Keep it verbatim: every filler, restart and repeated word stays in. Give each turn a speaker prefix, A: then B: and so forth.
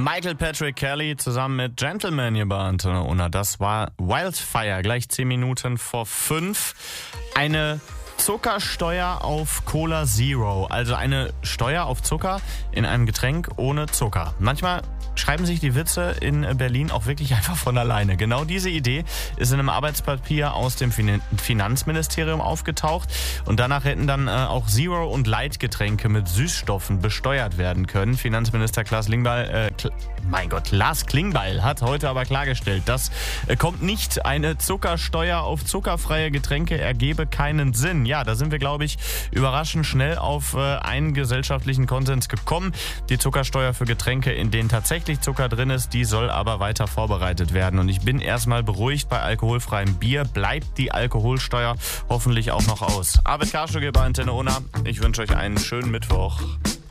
A: Michael Patrick Kelly zusammen mit Gentleman hier bei Antenne Unna. Das war Wildfire, gleich zehn Minuten vor fünf. Eine Zuckersteuer auf Cola Zero, also eine Steuer auf Zucker in einem Getränk ohne Zucker. Manchmal schreiben sich die Witze in Berlin auch wirklich einfach von alleine. Genau diese Idee ist in einem Arbeitspapier aus dem fin- Finanzministerium aufgetaucht und danach hätten dann äh, auch Zero- und Light-Getränke mit Süßstoffen besteuert werden können. Finanzminister Klaas Klingbeil, äh, Kl- mein Gott, Lars Klingbeil hat heute aber klargestellt, das äh, kommt nicht. Eine Zuckersteuer auf zuckerfreie Getränke ergebe keinen Sinn. Ja, da sind wir, glaube ich, überraschend schnell auf äh, einen gesellschaftlichen Konsens gekommen. Die Zuckersteuer für Getränke, in denen tatsächlich Zucker drin ist, die soll aber weiter vorbereitet werden. Und ich bin erstmal beruhigt, bei alkoholfreiem Bier bleibt die Alkoholsteuer hoffentlich auch noch aus. Arvid Karschuk bei Antenne Unna. Ich wünsche euch einen schönen Mittwoch.